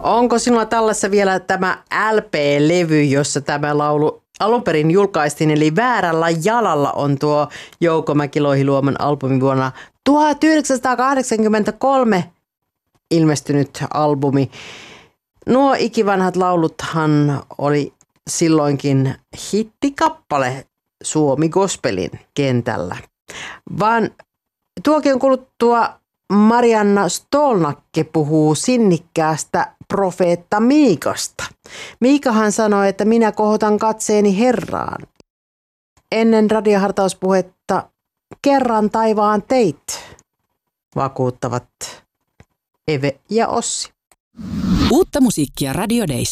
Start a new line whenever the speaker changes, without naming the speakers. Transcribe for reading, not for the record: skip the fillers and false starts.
Onko sinulla tällaisessa vielä tämä LP-levy, jossa tämä laulu alun perin julkaistiin, eli Väärällä jalalla on tuo Jouko Mäki-Lohiluoman albumi vuonna 1983 ilmestynyt albumi. Nuo ikivanhat lauluthan oli silloinkin hittikappale Suomi Gospelin kentällä. Vaan tuokion kuluttua Marianna Stolnakke puhuu sinnikkäästä profeetta Miikasta. Miikahan sanoi, että minä kohotan katseeni Herraan. Ennen radiohartauspuhetta kerran taivaan teit, vakuuttavat Eve ja Ossi.
Uutta musiikkia Radio Days.